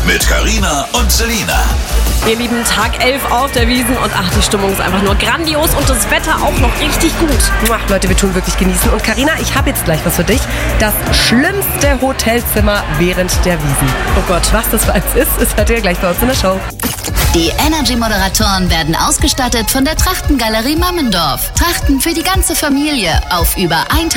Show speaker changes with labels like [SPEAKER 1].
[SPEAKER 1] mit Carina und Selina.
[SPEAKER 2] Ihr Lieben, Tag 11 auf der Wiesn und die Stimmung ist einfach nur grandios und das Wetter auch noch richtig gut.
[SPEAKER 3] Leute, wir tun wirklich genießen. Und Carina, ich habe jetzt gleich was für dich. Das schlimmste Hotelzimmer während der Wiesn. Oh Gott, was das für eins ist, das hört ihr gleich bei uns in der Show.
[SPEAKER 4] Die Energy-Moderatoren werden ausgestattet von der Trachtengalerie Mammendorf. Trachten für die ganze Familie auf über 1000